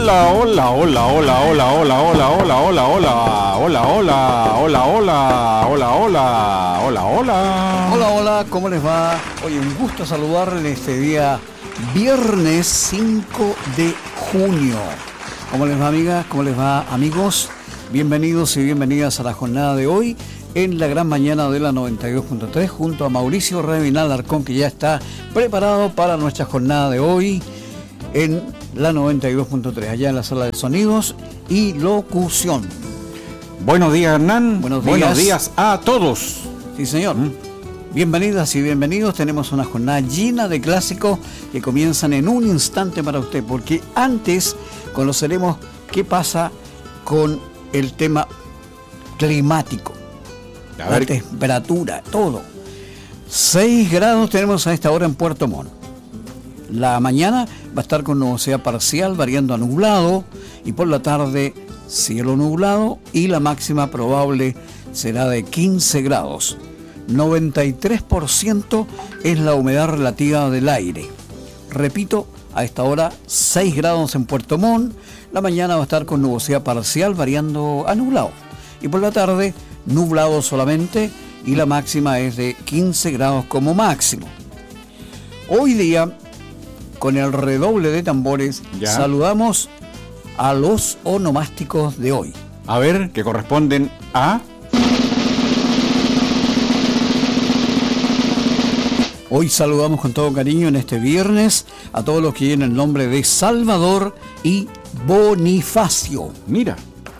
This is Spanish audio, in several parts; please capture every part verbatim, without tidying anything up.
Hola, hola, hola, hola, hola, hola, hola, hola, hola, hola, hola, hola, hola, hola, hola, hola, hola, hola. Hola, hola, ¿cómo les va? Oye, un gusto saludarles este día viernes cinco de junio. ¿Cómo les va, amigas? ¿Cómo les va, amigos? Bienvenidos y bienvenidas a la jornada de hoy en la gran mañana de la noventa y dos punto tres junto a Mauricio Revinal Arcón, que ya está preparado para nuestra jornada de hoy en la noventa y dos punto tres, allá en la sala de sonidos y locución. Buenos días, Hernán. Buenos días. Buenos días a todos. Sí, señor. ¿Mm? Bienvenidas y bienvenidos. Tenemos una jornada llena de clásicos que comienzan en un instante para usted, porque antes conoceremos qué pasa con el tema climático. A ver. La temperatura, todo. seis grados tenemos a esta hora en Puerto Montt. La mañana va a estar con nubosidad parcial, variando a nublado, y por la tarde cielo nublado, y la máxima probable será de quince grados. noventa y tres por ciento es la humedad relativa del aire. Repito, a esta hora seis grados en Puerto Montt, la mañana va a estar con nubosidad parcial, variando a nublado, y por la tarde nublado solamente, y la máxima es de quince grados como máximo. Hoy día, con el redoble de tambores, ya saludamos a los onomásticos de hoy. A ver, que corresponden a... Hoy saludamos con todo cariño en este viernes a todos los que llevan el nombre de Salvador y Bonifacio. Mira.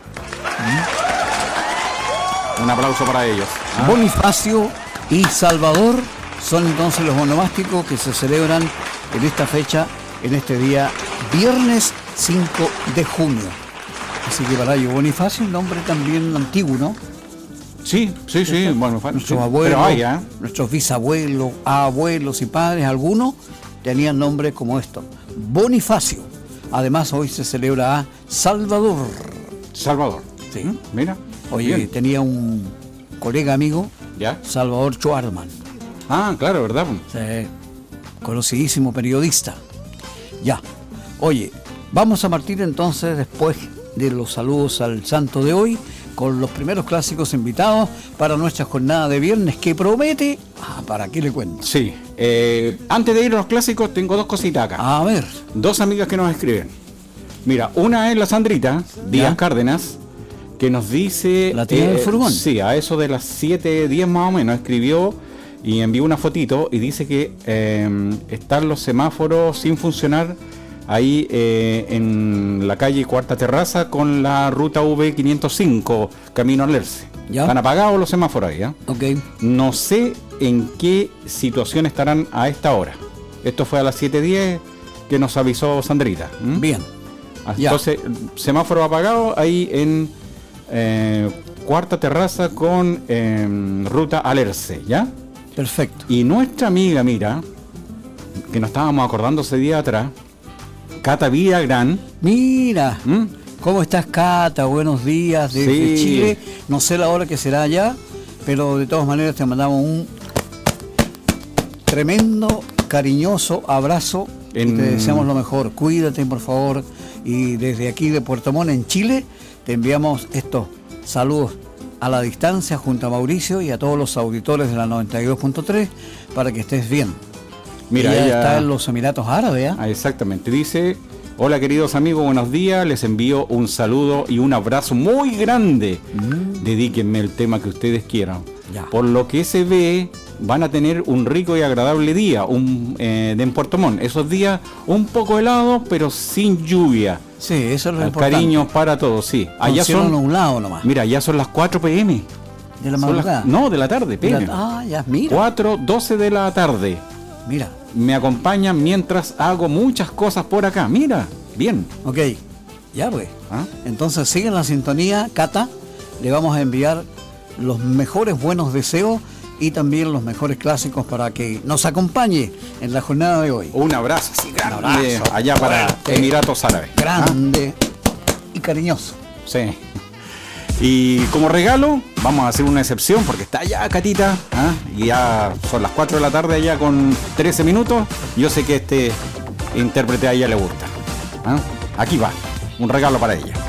¿Mm? Un aplauso para ellos. ¿Ah? Bonifacio y Salvador son entonces los onomásticos que se celebran en esta fecha, en este día viernes cinco de junio. Así que para ello, Bonifacio, un nombre también antiguo, ¿no? Sí, sí, sí. Bueno, nuestros sí, abuelos, hay, ¿eh? nuestros bisabuelos, abuelos y padres, algunos tenían nombres como estos. Bonifacio. Además, hoy se celebra a Salvador. Salvador. Sí. Mira. Oye, bien. Tenía un colega amigo, ¿ya? Salvador Schwarman. Ah, claro, ¿verdad? Sí. Conocidísimo periodista. Ya. Oye, vamos a partir entonces, después de los saludos al santo de hoy, con los primeros clásicos invitados para nuestra jornada de viernes, que promete... Ah, ¿para qué le cuento? Sí. Eh, antes de ir a los clásicos, tengo dos cositas acá. A ver. Dos amigas que nos escriben. Mira, una es la Sandrita Díaz Cárdenas, que nos dice... ¿La tía eh, del furgón? Sí, a eso de las siete diez más o menos, escribió y envió una fotito y dice que eh, están los semáforos sin funcionar ahí eh, en la calle Cuarta Terraza con la ruta V quinientos cinco, camino al Lerce. ¿Ya? Están apagados los semáforos ahí, ¿eh? Okay. No sé en qué situación estarán a esta hora. Esto fue a las siete diez que nos avisó Sandrita. ¿Mm? Bien. Entonces, ya. Semáforo apagado ahí en eh, Cuarta Terraza con eh, ruta al Lerce, ¿ya? Perfecto. Y nuestra amiga, mira, que nos estábamos acordando ese día atrás, Cata Villagrán. Mira, ¿Mm? ¿Cómo estás, Cata? Buenos días desde sí. Chile. No sé la hora que será allá, pero de todas maneras te mandamos un tremendo, cariñoso abrazo en... y te deseamos lo mejor. Cuídate, por favor. Y desde aquí de Puerto Montt, en Chile, te enviamos estos saludos a la distancia junto a Mauricio y a todos los auditores de la noventa y dos punto tres para que estés bien. Mira, ella, ella está en los Emiratos Árabes, ¿eh? Ah, exactamente. Dice: hola, queridos amigos, buenos días. Les envío un saludo y un abrazo muy grande. Mm. Dedíquenme el tema que ustedes quieran. Ya. Por lo que se ve, van a tener un rico y agradable día un, eh, de en Puerto Montt. Esos días un poco helados, pero sin lluvia. Sí, eso es lo el importante. Cariño para todos, sí. Allá son un lado nomás. Mira, ya son las cuatro pm. ¿De la madrugada? Las, no, de la tarde, de la, Ah, ya, mira. cuatro doce de la tarde. Mira. Me acompañan mientras hago muchas cosas por acá. Mira, bien. Ok, ya pues. ¿Ah? Entonces siguen la sintonía, Cata. Le vamos a enviar los mejores buenos deseos y también los mejores clásicos para que nos acompañe en la jornada de hoy. Un abrazo, sí, grande. Un abrazo. Allá para fuerte, Emiratos Árabes. Grande ¿Ah? y cariñoso. Sí. Y como regalo, vamos a hacer una excepción porque está allá Catita, ¿eh? Y ya son las cuatro de la tarde allá con trece minutos. Yo sé que este intérprete a ella le gusta. ¿eh? Aquí va. un regalo para ella.